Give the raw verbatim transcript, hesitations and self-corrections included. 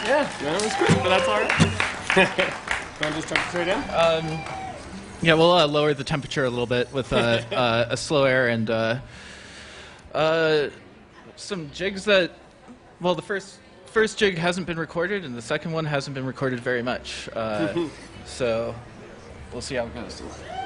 Yeah, that was quick, but that's all right. You want to just jump straight in? Um, yeah, we'll uh, lower the temperature a little bit with uh, uh, a slow air and uh, uh, some jigs that, well, the first first jig hasn't been recorded, and the second one hasn't been recorded very much. Uh, so we'll see how it goes.